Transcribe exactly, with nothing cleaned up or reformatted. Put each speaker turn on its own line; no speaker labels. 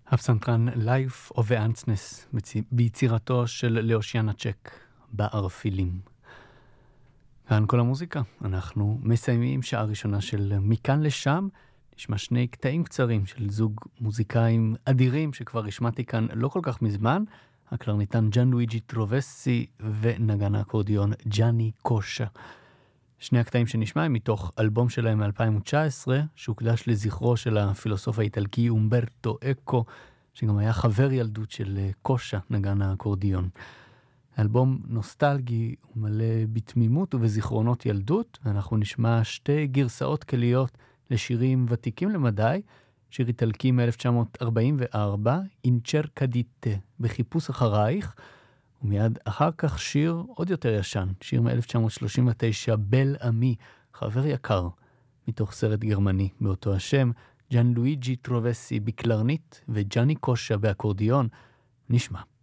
הפסנתרן Life of Ansness ביצירתו של לאושיאנה צ'ק בערפילים. כאן כל המוזיקה. אנחנו מסיימים שעה ראשונה של מכאן לשם. נשמע שני קטעים קצרים של זוג מוזיקאים אדירים שכבר השמעתי כאן לא כל כך מזמן. הקלרניטן ג'אן לואיג'י טרובסי ונגן האקורדיון ג'אני קושה. שני הקטעים שנשמע הם מתוך אלבום שלהם מ-אלפיים תשע עשרה, שהוקדש לזכרו של הפילוסוף האיטלקי אומברטו אקו, שגם היה חבר ילדות של קושה, נגן האקורדיון. האלבום נוסטלגי ומלא בתמימות ובזיכרונות ילדות, ואנחנו נשמע שתי גרסאות כליות לשירים ותיקים למדי, שיר איטלקי מ-אלף תשע מאות ארבעים וארבע, אינצ'ר קדיטה, בחיפוש אחרייך, ומיד אחר כך שיר עוד יותר ישן, שיר מ-אלף תשע מאות שלושים ותשע, בל אמי, חבר יקר, מתוך סרט גרמני באותו השם, ג'אן לואיג'י טרובסי בקלרנית וג'אני קושה באקורדיון. נשמע.